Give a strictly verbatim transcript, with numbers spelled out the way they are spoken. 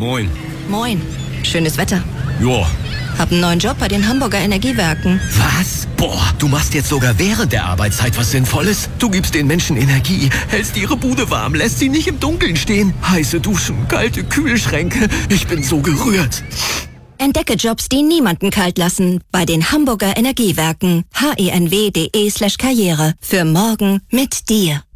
Moin. Moin. Schönes Wetter. Joa. Hab einen neuen Job bei den Hamburger Energiewerken. Was? Boah, du machst jetzt sogar während der Arbeitszeit was Sinnvolles? Du gibst den Menschen Energie, hältst ihre Bude warm, lässt sie nicht im Dunkeln stehen. Heiße Duschen, kalte Kühlschränke. Ich bin so gerührt. Entdecke Jobs, die niemanden kalt lassen. Bei den Hamburger Energiewerken. henw.de slash karriere. Für morgen mit dir.